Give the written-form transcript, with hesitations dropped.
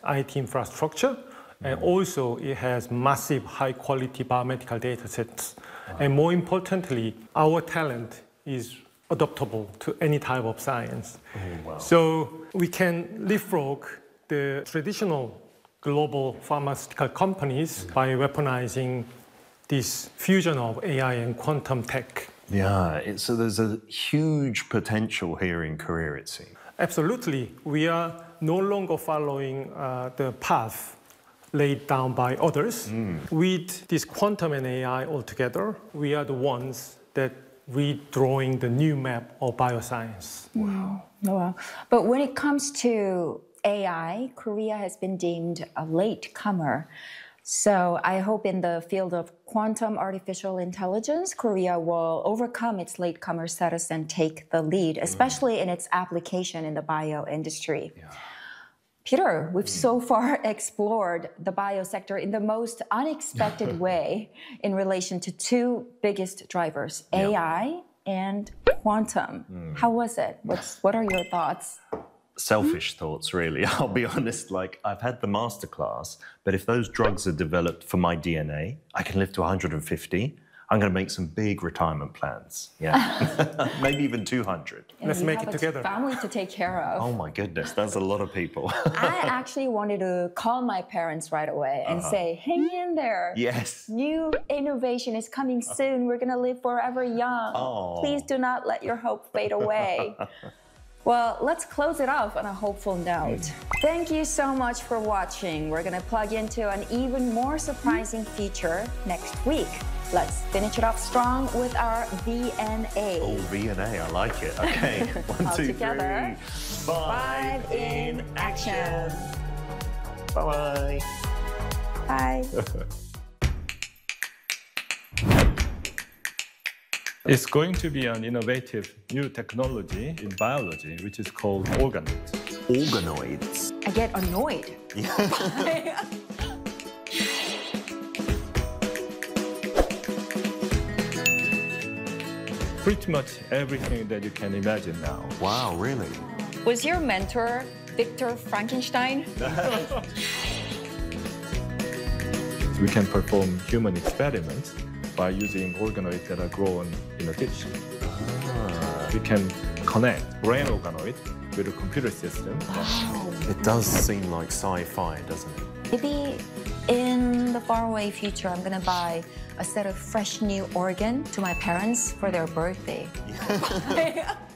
IT infrastructure, and also it has massive high-quality biomedical data sets. And more importantly, our talent is adaptable to any type of science. So we can leapfrog the traditional global pharmaceutical companies by weaponizing this fusion of AI and quantum tech. Yeah, so there's a huge potential here in Korea, it seems. Absolutely. We are no longer following the path laid down by others. With this quantum and AI altogether, we are the ones that redrawing the new map of bioscience. Wow. Wow. But when it comes to AI, Korea has been deemed a latecomer. So I hope in the field of quantum artificial intelligence, Korea will overcome its latecomer status and take the lead, especially in its application in the bio industry. Yeah. Peter, we've so far explored the bio sector in the most unexpected way in relation to two biggest drivers, AI and quantum. How was it? What are your thoughts? Selfish thoughts, really. I'll be honest, like I've had the masterclass, but if those drugs are developed for my DNA, I can live to 150. I'm going to make some big retirement plans. Yeah, maybe even 200. Let's make it together. You have a family to take care of. Oh my goodness, that's a lot of people. I actually wanted to call my parents right away and say, hang in there. Yes. New innovation is coming soon. We're going to live forever young. Oh. Please do not let your hope fade away. Well, let's close it off on a hopeful note. Thank you so much for watching. We're going to plug into an even more surprising feature next week. Let's finish it off strong with our VNA. Oh, VNA, I like it. Okay, 1, 2, 3. Together. 5 in action. Bye-bye. Bye. It's going to be an innovative new technology in biology, which is called organoids. Organoids. I get annoyed. Yeah. Pretty much everything that you can imagine now. Wow, really? Was your mentor Victor Frankenstein? We can perform human experiments by using organoids that are grown in a ditch. We can connect brain organoid with a computer system. It does seem like sci-fi, doesn't it? Maybe in the faraway future, I'm gonna buy a set of fresh new organ to my parents for their birthday.